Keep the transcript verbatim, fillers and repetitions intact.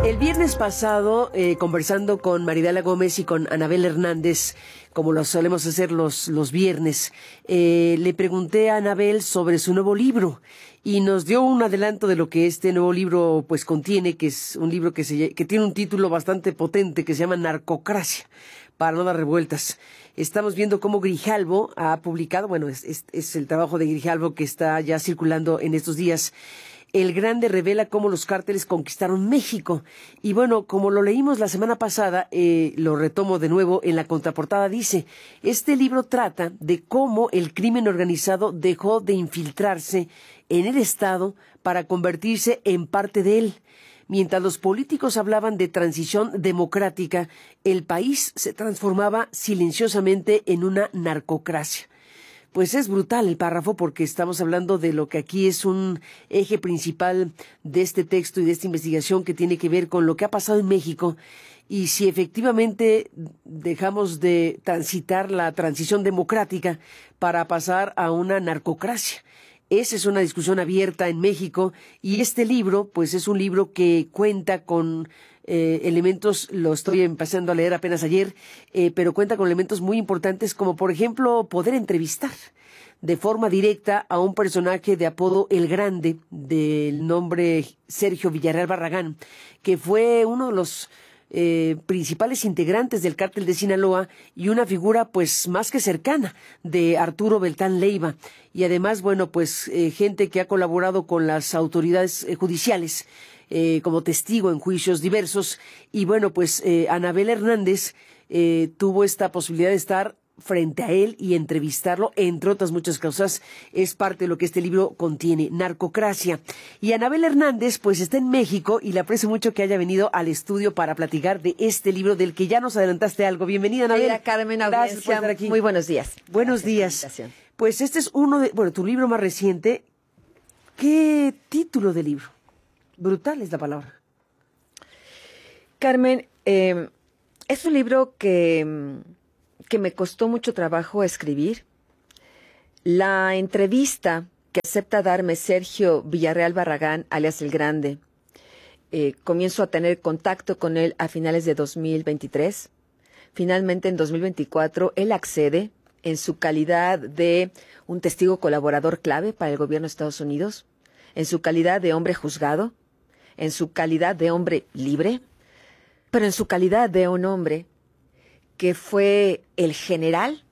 El viernes pasado, eh, conversando con Maridala Gómez y con Anabel Hernández, como lo solemos hacer los, los viernes, eh, le pregunté a Anabel sobre su nuevo libro y nos dio un adelanto de lo que este nuevo libro pues contiene, que es un libro que, se, que tiene un título bastante potente que se llama Narcocracia, para no dar revueltas. Estamos viendo cómo Grijalvo ha publicado, bueno, es, es, es el trabajo de Grijalvo que está ya circulando en estos días. El Grande revela cómo los cárteles conquistaron México. Y bueno, como lo leímos la semana pasada, eh, lo retomo de nuevo, en la contraportada dice, este libro trata de cómo el crimen organizado dejó de infiltrarse en el Estado para convertirse en parte de él. Mientras los políticos hablaban de transición democrática, el país se transformaba silenciosamente en una narcocracia. Pues es brutal el párrafo porque estamos hablando de lo que aquí es un eje principal de este texto y de esta investigación que tiene que ver con lo que ha pasado en México y si efectivamente dejamos de transitar la transición democrática para pasar a una narcocracia. Esa es una discusión abierta en México y este libro pues es un libro que cuenta con Eh, elementos, lo estoy empezando a leer apenas ayer, eh, pero cuenta con elementos muy importantes como por ejemplo poder entrevistar de forma directa a un personaje de apodo El Grande, del nombre Sergio Villarreal Barragán, que fue uno de los eh, principales integrantes del cártel de Sinaloa y una figura pues más que cercana de Arturo Beltrán Leiva y además bueno pues eh, gente que ha colaborado con las autoridades eh, judiciales Eh, como testigo en juicios diversos. Y bueno, pues eh, Anabel Hernández eh, tuvo esta posibilidad de estar frente a él y entrevistarlo, entre otras muchas cosas. Es parte de lo que este libro contiene, Narcocracia. Y Anabel Hernández, pues está en México y le aprecio mucho que haya venido al estudio para platicar de este libro del que ya nos adelantaste algo. Bienvenida, Anabel. Hola, Carmen, gracias por estar aquí. Muy buenos días. Buenos Gracias días. Pues este es uno de, bueno, tu libro más reciente. ¿Qué título de libro? Brutal es la palabra. Carmen, eh, es un libro que, que me costó mucho trabajo escribir. La entrevista que acepta darme Sergio Villarreal Barragán, alias El Grande, eh, comienzo a tener contacto con él a finales de dos mil veintitrés. Finalmente, en dos mil veinticuatro, él accede en su calidad de un testigo colaborador clave para el gobierno de Estados Unidos, en su calidad de hombre juzgado, en su calidad de hombre libre, pero en su calidad de un hombre que fue el general